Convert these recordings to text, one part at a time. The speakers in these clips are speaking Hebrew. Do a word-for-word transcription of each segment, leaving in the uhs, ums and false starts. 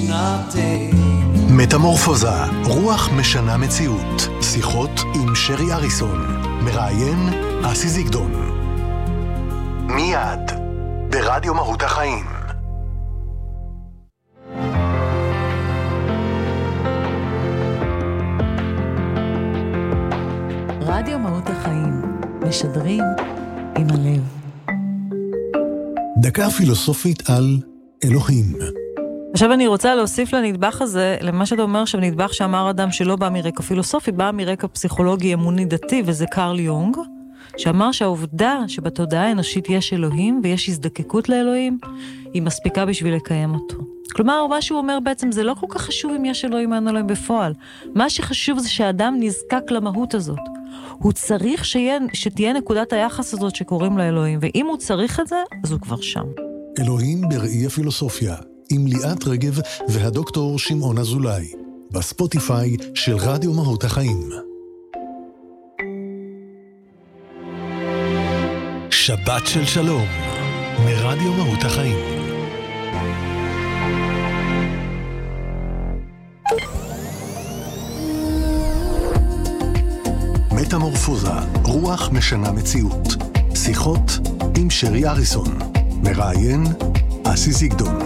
nothing. מטמורפוזה, רוח משנה מציאות. שיחות עם שרי אריסון. מראיין אסי זיגדון. מיד ברדיו מהות החיים. רדיו מהות החיים, משדרים עם הלב. דקה פילוסופית על אלוהים. עכשיו אני רוצה להוסיף לנדבך הזה, למה שאתה אומר שנדבך שאמר אדם שלא בא מרקע פילוסופי, בא מרקע פסיכולוגי אמוני דתי, וזה קרל יונג, שאמר שהעובדה שבתודעה האנושית יש אלוהים ויש הזדקקות לאלוהים, היא מספיקה בשביל לקיים אותו. כלומר, מה שהוא אומר בעצם, זה לא כל כך חשוב אם יש אלוהים או אין אלוהים בפועל. מה שחשוב זה שהאדם נזקק למהות הזאת. הוא צריך שיה, שתהיה נקודת היחס הזאת שקוראים לאלוהים, ואם הוא צריך את זה, אז הוא כבר שם. אלוהים בראי הפילוסופיה, עם ליאת רגב והדוקטור שמעון אזולאי, בספוטיפיי של רדיו מהות החיים. שבת של שלום, מרדיו מהות החיים. מטמורפוזה, רוח משנה מציאות. שיחות עם שרי אריסון. מראיין אסי זיגדון.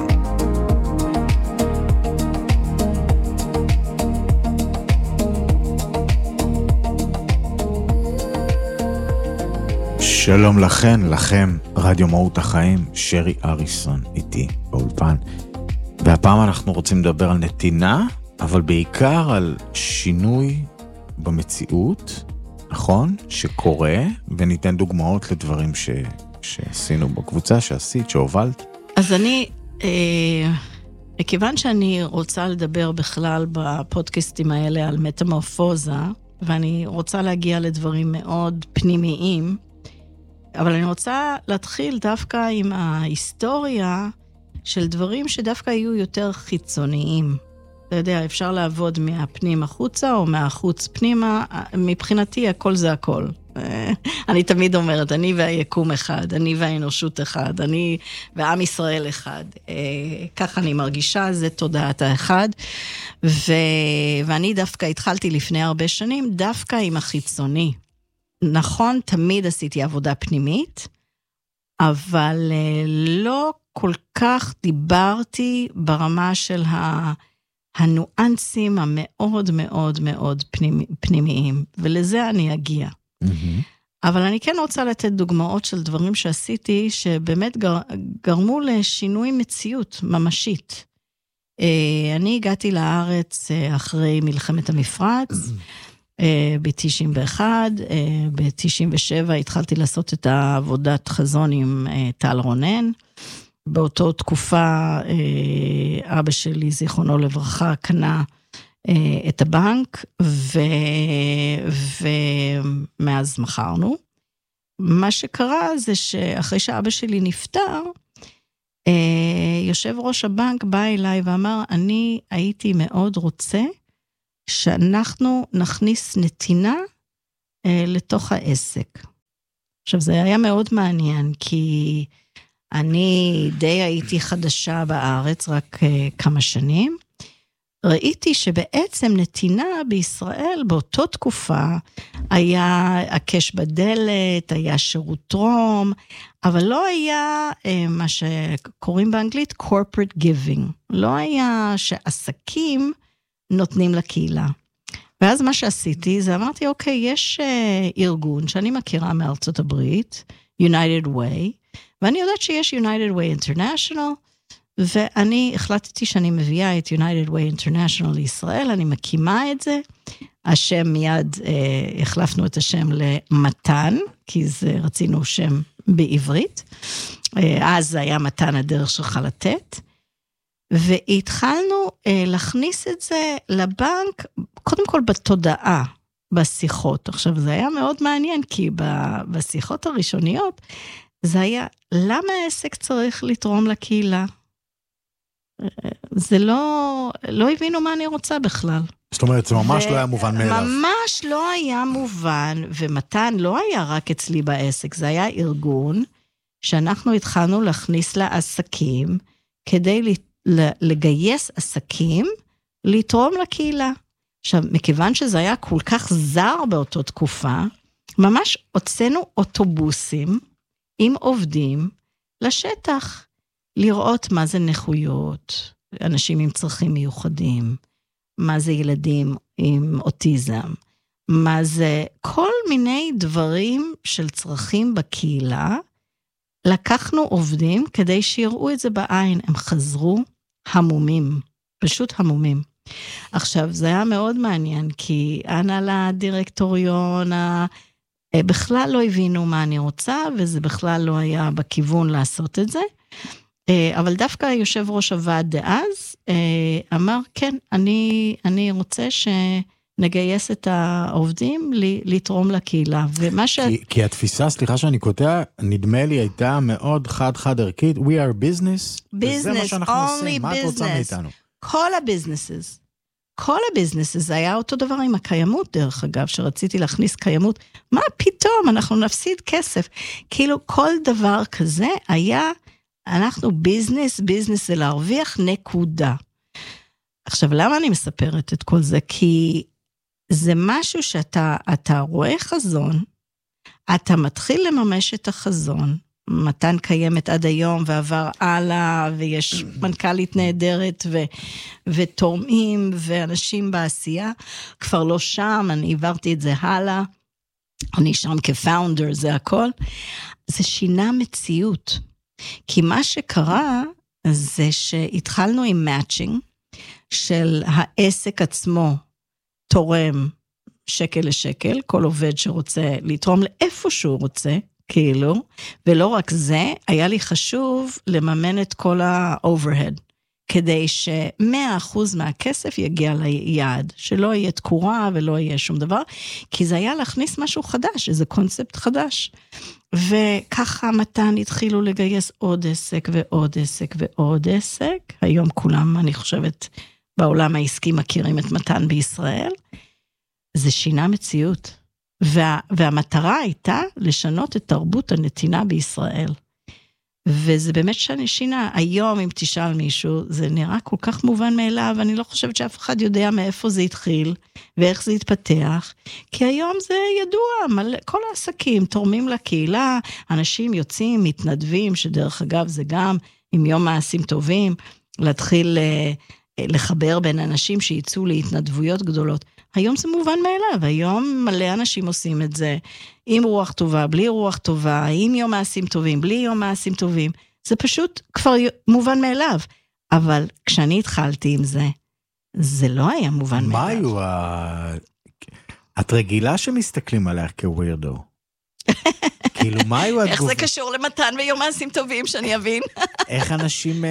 שלום לכן, לכם, רדיו מהות החיים, שרי אריסון איתי באולפן. והפעם אנחנו רוצים לדבר על נתינה, אבל בעיקר על שינוי במציאות, נכון? שקורה, וניתן דוגמאות לדברים ש... שעשינו בקבוצה, שעשית, שהובלת. אז אני, אה, מכיוון שאני רוצה לדבר בכלל בפודקאסטים האלה על מטמורפוזה, ואני רוצה להגיע לדברים מאוד פנימיים, אבל אני רוצה להתחיל דווקא עם ההיסטוריה של דברים שדווקא היו יותר חיצוניים. אתה יודע, אפשר לעבוד מהפנים החוצה או מהחוץ פנימה, מבחינתי הכל זה הכל. אני תמיד אומרת, אני והיקום אחד, אני והאנושות אחד, אני ועם ישראל אחד. ככה אני מרגישה, זה תודעת האחד. ו... ואני דווקא התחלתי לפני הרבה שנים, דווקא עם החיצוני. נכון, תמיד עשיתי עבודה פנימית, אבל לא כל כך דיברתי ברמה של ה... הנואנסים המאוד מאוד מאוד פנימי, פנימיים, ולזה אני אגיע. Mm-hmm. אבל אני כן רוצה לתת דוגמאות של דברים שעשיתי, שבאמת גר, גרמו לשינוי מציאות ממשית. אני הגעתי לארץ אחרי מלחמת המפרץ, ב-תשעים ואחת, ב-תשעים ושבע התחלתי לעשות את העבודת חזון עם טל רונן, באותו תקופה אבא שלי, זיכרונו לברכה, קנה את הבנק, ו... ומאז מכרנו. מה שקרה זה שאחרי שאבא שלי נפטר, יושב ראש הבנק בא אליי ואמר, אני הייתי מאוד רוצה שאנחנו נכניס נתינה לתוך העסק. עכשיו זה היה מאוד מעניין, כי אני די הייתי חדשה בארץ, רק uh, כמה שנים. ראיתי שבעצם נתינה בישראל באותו תקופה היה הקש בדלת, היה שירות טרום, אבל לא היה uh, מה שקוראים באנגלית corporate giving. לא היה שעסקים נותנים לקהילה. ואז מה שעשיתי זה אמרתי, אוקיי, יש uh, ארגון שאני מכירה מארצות הברית, United Way, ואני יודעת שיש United Way International, ואני החלטתי שאני מביאה את United Way International לישראל, אני מקימה את זה, השם מיד, אה, החלפנו את השם למתן, כי זה רצינו שם בעברית, אה, אז זה היה מתן הדרך שלך לתת, והתחלנו אה, להכניס את זה לבנק, קודם כל בתודעה, בשיחות. עכשיו זה היה מאוד מעניין, כי בשיחות הראשוניות, זה היה, למה העסק צריך לתרום לקהילה? זה לא, לא הבינו מה אני רוצה בכלל. זאת אומרת, זה ממש ו- לא היה מובן מאליו. ממש לא היה מובן, ומתן לא היה רק אצלי בעסק, זה היה ארגון, שאנחנו התחלנו להכניס לעסקים, כדי לגייס עסקים, לתרום לקהילה. עכשיו, מכיוון שזה היה כל כך זר באותו תקופה, ממש הוצאנו אוטובוסים עם עובדים לשטח, לראות מה זה נכויות, אנשים עם צרכים מיוחדים, מה זה ילדים עם אוטיזם, מה זה כל מיני דברים של צרכים בקהילה, לקחנו עובדים כדי שיראו את זה בעין, הם חזרו המומים, פשוט המומים. עכשיו, זה היה מאוד מעניין, כי הנהלה, דירקטוריון, בכלל לא הבינו מה אני רוצה, וזה בכלל לא היה בכיוון לעשות את זה, אבל דווקא יושב ראש הוועד דאז, אמר, כן, אני, אני רוצה שנגייס את העובדים לתרום לקהילה, ומה ש... כי, כי התפיסה, סליחה שאני קוטע, נדמה לי הייתה מאוד חד-חד ערכית, we are business, וזה מה שאנחנו עושים, מה את רוצה מאיתנו? כל הביזנסס, כל הביזנסס, זה היה אותו דבר עם הקיימות, דרך אגב, שרציתי להכניס קיימות, מה פתאום, אנחנו נפסיד כסף, כאילו כל דבר כזה היה, אנחנו ביזנס, ביזנס זה להרוויח נקודה. עכשיו, למה אני מספרת את כל זה? כי זה משהו שאתה אתה רואה חזון, אתה מתחיל לממש את החזון, מתן קיימת עד היום ועבר הלאה, ויש מנכ"לית נהדרת ו, ותורמים ואנשים בעשייה, כבר לא שם, אני עברתי את זה הלאה, אני שם כפאונדר, זה הכל. זה שינה מציאות, כי מה שקרה זה שהתחלנו עם מאצ'ינג, של העסק עצמו תורם שקל לשקל, כל עובד שרוצה לתרום לאיפה שהוא רוצה, כאילו, ולא רק זה, היה לי חשוב לממן את כל ה-overhead, כדי ש-מאה אחוז מהכסף יגיע ליעד, שלא יהיה תקורה ולא יהיה שום דבר, כי זה היה להכניס משהו חדש, איזה קונספט חדש. וככה מתן התחילו לגייס עוד עסק ועוד עסק ועוד עסק, היום כולם, אני חושבת, בעולם העסקי מכירים את מתן בישראל, זה שינה מציאות. וה, והמטרה הייתה לשנות את תרבות הנתינה בישראל. וזה באמת שינה. היום אם תשאל מישהו, זה נראה כל כך מובן מאליו, אני לא חושבת שאף אחד יודע מאיפה זה התחיל, ואיך זה התפתח, כי היום זה ידוע, מלא, כל העסקים תורמים לקהילה, אנשים יוצאים, מתנדבים, שדרך אגב זה גם עם יום מעשים טובים, להתחיל לחבר בין אנשים שיצאו להתנדבויות גדולות. היום זה מובן מאליו, היום מלא אנשים עושים את זה, עם רוח טובה, בלי רוח טובה, עם יום מעשים טובים, בלי יום מעשים טובים, זה פשוט כבר מובן מאליו, אבל כשאני התחלתי עם זה, זה לא היה מובן מאליו. מה היו ה... את רגילה שמסתכלים עליך כווירדו? כאילו, מה היו התגובות? איך זה קשור למתן ויום מעשים טובים, שאני אבין? איך אנשים...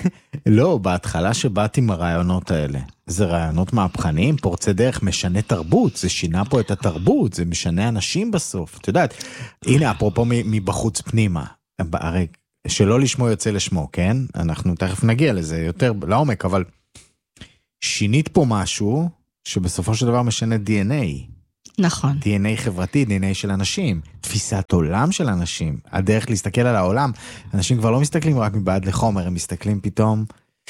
לא, בהתחלה שבאתי עם הרעיונות האלה. זה רעיונות מהפכניים, פורצי דרך, משנה תרבות, זה שינה פה את התרבות, זה משנה אנשים בסוף. את יודעת, הנה, אפרופו מבחוץ פנימה, הרי שלא לשמו יוצא לשמו, כן? אנחנו תכף נגיע לזה יותר לעומק, אבל שינית פה משהו שבסופו של דבר משנה די אן איי. נכון. די אן איי חברתי, די אן איי של אנשים, תפיסת עולם של אנשים, הדרך להסתכל על העולם, אנשים כבר לא מסתכלים רק מבעד לחומר, הם מסתכלים פתאום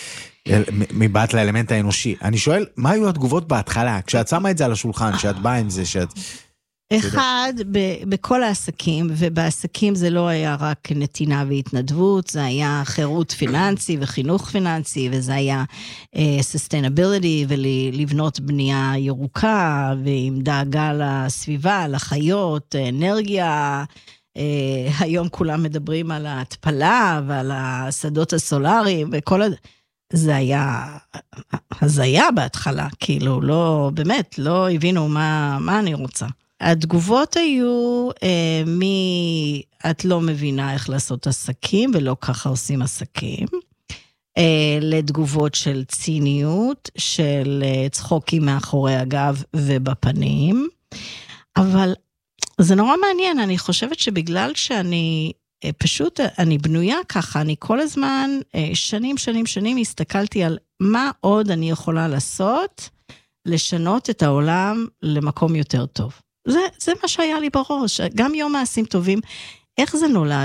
מבעד לאלמנט האנושי. אני שואל, מה היו התגובות בהתחלה? כשאת שמה את זה על השולחן, שאת באה עם זה, שאת... אחד, בכל העסקים, ובעסקים זה לא היה רק נתינה והתנדבות, זה היה חירות פיננסי וחינוך פיננסי, וזה היה sustainability ולבנות בנייה ירוקה, ועם דאגה לסביבה, לחיות, אנרגיה. היום כולם מדברים על ההתפלה ועל השדות הסולריים, וכל ה... זה היה הזיה בהתחלה, כאילו, לא, באמת, לא הבינו מה, מה אני רוצה. התגובות היו אה, מי את לא מבינה איך לעשות עסקים, ולא ככה עושים עסקים, אה, לתגובות של ציניות, של אה, צחוקים מאחורי הגב ובפנים, אבל זה נורא מעניין, אני חושבת שבגלל שאני אה, פשוט, אני בנויה ככה, אני כל הזמן, אה, שנים, שנים, שנים, הסתכלתי על מה עוד אני יכולה לעשות, לשנות את העולם למקום יותר טוב. זה, זה מה שהיה לי בראש, גם יום מעשים טובים, איך זה נולד?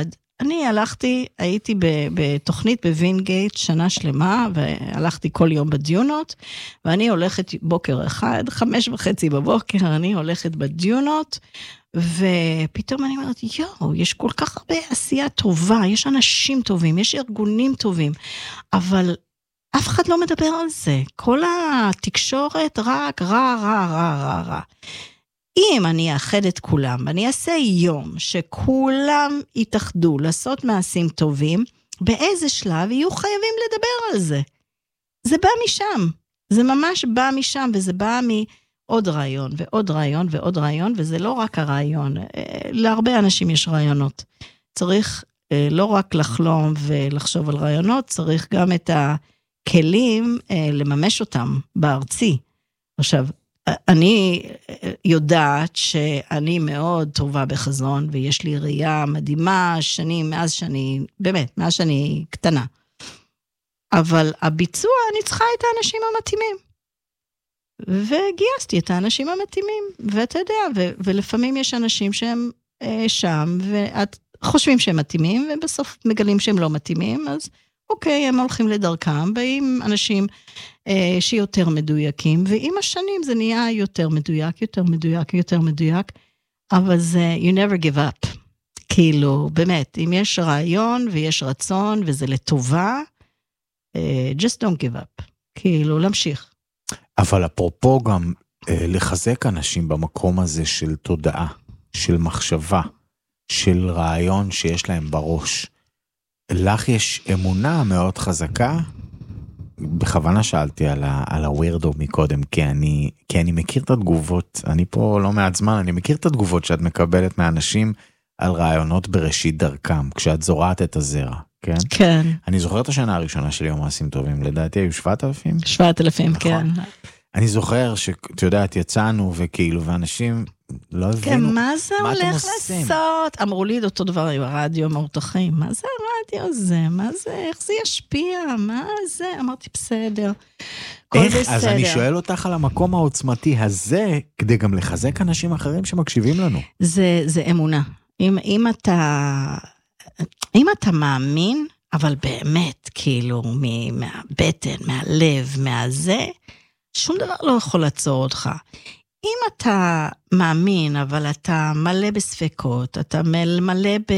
אני הלכתי, הייתי בתוכנית בווינגייט שנה שלמה, והלכתי כל יום בדיונות, ואני הולכת בוקר אחד, חמש וחצי בבוקר, אני הולכת בדיונות, ופתאום אני אומרת, יואו, יש כל כך הרבה עשייה טובה, יש אנשים טובים, יש ארגונים טובים, אבל אף אחד לא מדבר על זה. כל התקשורת רק רע, רע, רע, רע, רע. אם אני אאחד את כולם, ואני אעשה יום שכולם יתאחדו לעשות מעשים טובים, באיזה שלב יהיו חייבים לדבר על זה. זה בא משם. זה ממש בא משם, וזה בא מעוד רעיון, ועוד רעיון, ועוד רעיון, וזה לא רק הרעיון. להרבה אנשים יש רעיונות. צריך לא רק לחלום ולחשוב על רעיונות, צריך גם את הכלים לממש אותם בארצי. עכשיו, אני יודעת שאני מאוד טובה בחזון, ויש לי ראייה מדהימה שנים, מאז שאני, באמת, מאז שאני קטנה. אבל הביצוע, אני צריכה את האנשים המתאימים. וגייסתי את האנשים המתאימים, ואתה יודע, ו- ולפעמים יש אנשים שהם אה, שם, ואת חושבים שהם מתאימים, ובסוף מגלים שהם לא מתאימים, אז אוקיי, הם הולכים לדרכם, באים אנשים אה, שיותר מדויקים, ועם השנים זה נהיה יותר מדויק, יותר מדויק, יותר מדויק, אבל זה, you never give up. כאילו, באמת, אם יש רעיון ויש רצון, וזה לטובה, אה, just don't give up. כאילו, להמשיך. אבל אפרופו גם אה, לחזק אנשים במקום הזה של תודעה, של מחשבה, של רעיון שיש להם בראש. לך יש אמונה מאוד חזקה, בכוונה שאלתי על, ה, על הווירדו מקודם, כי אני, כי אני מכיר את התגובות, אני פה לא מעט זמן, אני מכיר את התגובות שאת מקבלת מאנשים על רעיונות בראשית דרכם, כשאת זורעת את הזרע, כן? כן. אני זוכר את השנה הראשונה שלי, יום מעשים טובים, לדעתי היו שבעת אלפים? שבעת אלפים, כן. אני זוכר שאת יודעת, יצאנו וכאילו, ואנשים לא הבינו, כן, מה זה מה הולך לעשות? אמרו לי אותו דבר, הרדיו מורתחים, מה זה הרדיו הזה? מה זה, איך זה ישפיע? מה זה? אמרתי, בסדר. איך? אז אני שואל אותך על המקום העוצמתי הזה, כדי גם לחזק אנשים אחרים שמקשיבים לנו. זה, זה אמונה. אם, אם אתה, אם אתה מאמין, אבל באמת, כאילו, מהבטן, מהלב, מהזה, שום דבר לא יכול לעצור אותך. אם אתה מאמין, אבל אתה מלא בספקות, אתה מלא ב,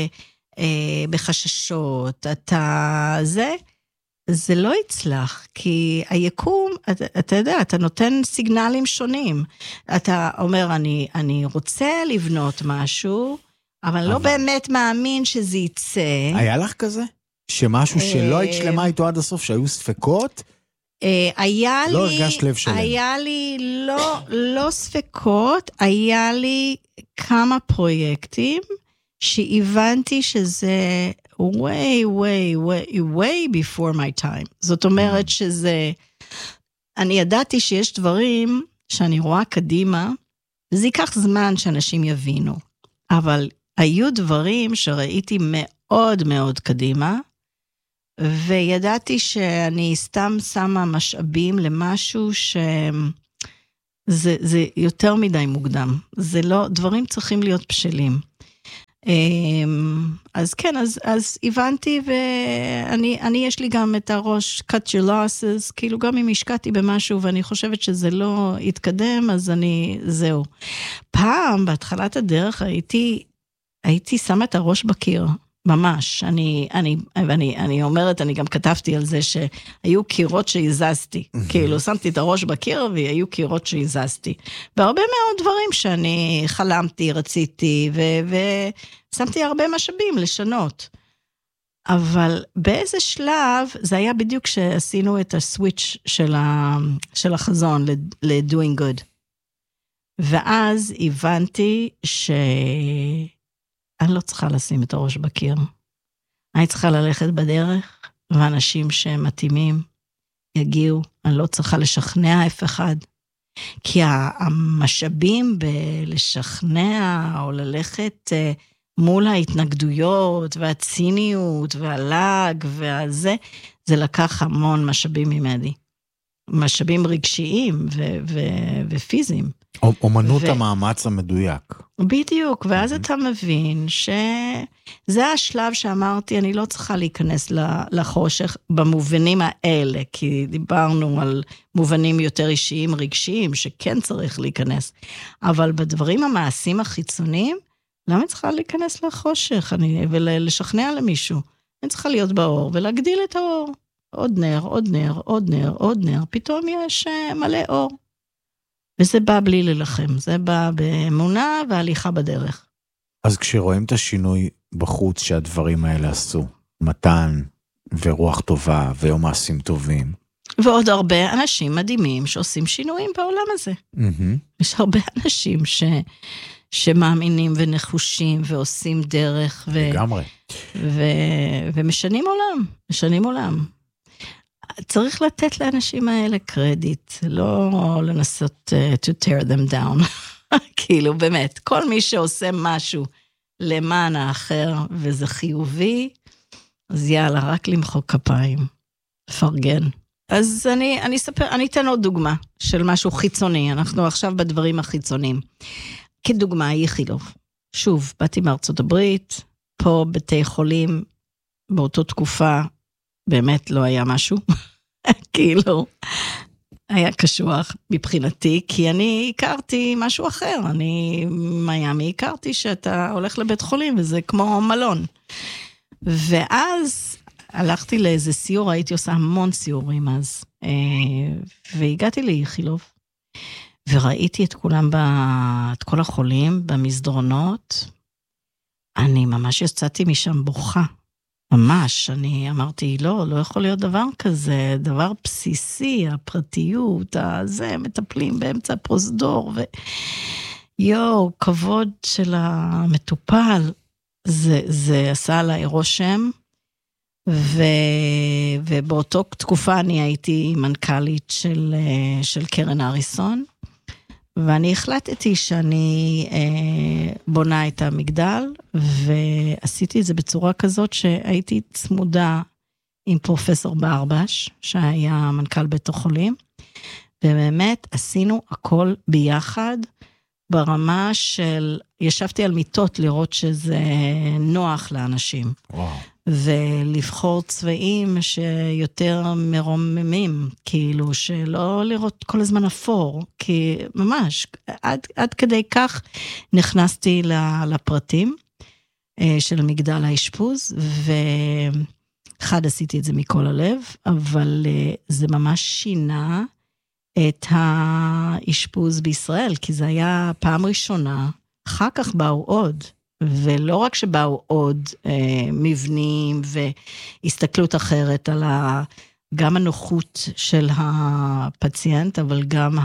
אה, בחששות, אתה זה, זה לא יצלח, כי היקום, אתה, אתה יודע, אתה נותן סיגנלים שונים. אתה אומר, אני, אני רוצה לבנות משהו, אבל, אבל לא באמת מאמין שזה יצא. היה לך כזה? שמשהו שלא היית שלמה איתו עד הסוף, שהיו ספקות? היה לי, לא הרגשת לב שלם. היה לי לא, לא ספקות, היה לי כמה פרויקטים שהבנתי שזה way, way, way, way before my time. זאת אומרת שזה, אני ידעתי שיש דברים שאני רואה קדימה, וזה ייקח זמן שאנשים יבינו, אבל היו דברים שראיתי מאוד מאוד קדימה, וידעתי שאני סתם שמה משאבים למשהו שזה זה יותר מדי מוקדם. זה לא, דברים צריכים להיות בשלים. אז כן, אז, אז הבנתי, ואני, אני יש לי גם את הראש cut your losses, כאילו גם אם השקעתי במשהו ואני חושבת שזה לא יתקדם, אז אני, זהו. פעם, בהתחלת הדרך, הייתי, הייתי שמה את הראש בקיר. ממש, אני, אני, אני, אני אומרת, אני גם כתבתי על זה שהיו קירות שהזזתי, כאילו שמתי את הראש בקיר והיו קירות שהזזתי, בהרבה מאוד דברים שאני חלמתי, רציתי, ושמתי הרבה משאבים לשנות, אבל באיזה שלב, זה היה בדיוק שעשינו את הסוויץ' של, ה, של החזון ל-doing good, ואז הבנתי ש... אני לא צריכה לשים את הראש בקיר. אני צריכה ללכת בדרך, ואנשים שהם מתאימים יגיעו. אני לא צריכה לשכנע אף אחד. כי המשאבים בלשכנע או ללכת מול ההתנגדויות והציניות והלג והזה, זה לקח המון משאבים ממני. משאבים רגשיים ו- ו- ופיזיים. אומנות ו... המאמץ המדויק. בדיוק, ואז אתה מבין שזה השלב שאמרתי, אני לא צריכה להיכנס לחושך במובנים האלה, כי דיברנו על מובנים יותר אישיים, רגשיים, שכן צריך להיכנס. אבל בדברים המעשים החיצוניים, למה אני צריכה להיכנס לחושך אני, ולשכנע למישהו? אני צריכה להיות באור ולהגדיל את האור. עוד נר, עוד נר, עוד נר, עוד נר, פתאום יש מלא אור. וזה בא בלי ללחם, זה בא באמונה והליכה בדרך. אז כשרואים את השינוי בחוץ שהדברים האלה עשו, מתן ורוח טובה ויום מעשים טובים. ועוד הרבה אנשים מדהימים שעושים שינויים בעולם הזה. Mm-hmm. יש הרבה אנשים ש... שמאמינים ונחושים ועושים דרך. ו... לגמרי. ו... ומשנים עולם, משנים עולם. צריך לתת לאנשים האלה קרדיט, לא לנסות uh, to tear them down. כאילו באמת, כל מי שעושה משהו למען האחר וזה חיובי, אז יאללה, רק למחוא כפיים, פרגן. אז אני, אני אספר, אני אתן עוד דוגמה של משהו חיצוני, אנחנו עכשיו בדברים החיצוניים. כדוגמה, איכילוב. שוב, באתי מארצות הברית, פה בתי חולים, באותו תקופה, באמת לא היה משהו, כאילו, היה קשוח מבחינתי, כי אני הכרתי משהו אחר, אני מיאמי הכרתי שאתה הולך לבית חולים, וזה כמו מלון. ואז הלכתי לאיזה סיור, הייתי עושה המון סיורים אז, והגעתי לאיכילוב, וראיתי את כולם, את כל החולים במסדרונות, אני ממש יצאתי משם בוכה, ממש, אני אמרתי, לא, לא יכול להיות דבר כזה, דבר בסיסי, הפרטיות, הזה, מטפלים באמצע הפרוזדור, ויו, כבוד של המטופל, זה, זה עשה עליי רושם, ו, ובאותו תקופה אני הייתי מנכ"לית של, של קרן אריסון, ואני החלטתי שאני אה, בונה את המגדל, ועשיתי את זה בצורה כזאת שהייתי צמודה עם פרופסור ברבש, שהיה מנכ"ל בית החולים, ובאמת עשינו הכל ביחד, ברמה של, ישבתי על מיטות לראות שזה נוח לאנשים. וואו. ולבחור צבעים שיותר מרוממים, כאילו שלא לראות כל הזמן אפור, כי ממש, עד, עד כדי כך נכנסתי לפרטים של מגדל האשפוז, ואחד עשיתי את זה מכל הלב, אבל זה ממש שינה את האשפוז בישראל, כי זה היה פעם ראשונה, אחר כך באו עוד, ולא רק שבאו עוד אה, מבנים והסתכלות אחרת על ה, גם הנוחות של הפציינט, אבל גם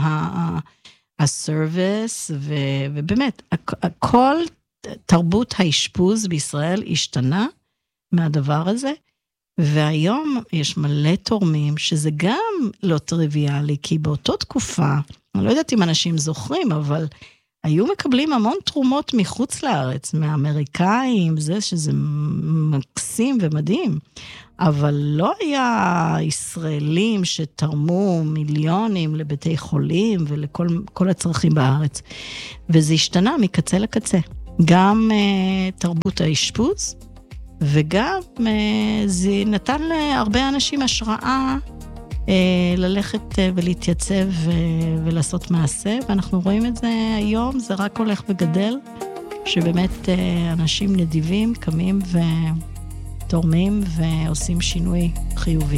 הסרוויס, ו, ובאמת, כל תרבות האשפוז בישראל השתנה מהדבר הזה, והיום יש מלא תורמים שזה גם לא טריוויאלי, כי באותו תקופה, אני לא יודעת אם אנשים זוכרים, אבל היו מקבלים המון תרומות מחוץ לארץ, מהאמריקאים, זה שזה מקסים ומדהים, אבל לא היה ישראלים שתרמו מיליונים לבתי חולים ולכל כל הצרכים בארץ, וזה השתנה מקצה לקצה, גם uh, תרבות האשפוז, וגם uh, זה נתן להרבה אנשים השראה, ללכת ולהתייצב ולעשות מעשה, ואנחנו רואים את זה היום, זה רק הולך וגדל, שבאמת אנשים נדיבים קמים ותורמים ועושים שינוי חיובי.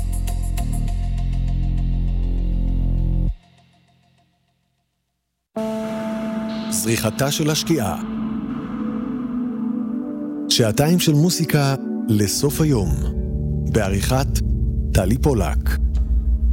זריחתה של השקיעה, שעתיים של מוסיקה לסוף היום, בעריכת טלי פולק.